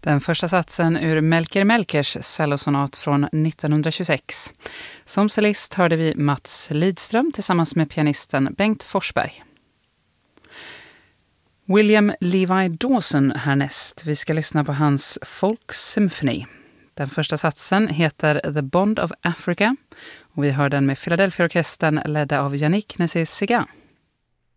Den första satsen ur Melker Melkers cellosonat från 1926. Som cellist hörde vi Mats Lidström tillsammans med pianisten Bengt Forsberg. William Levi Dawson härnäst. Vi ska lyssna på hans Folk Symphony. Den första satsen heter The Bond of Africa och vi hör den med Philadelphia-orkestern ledda av Yannick Nézet-Séguin.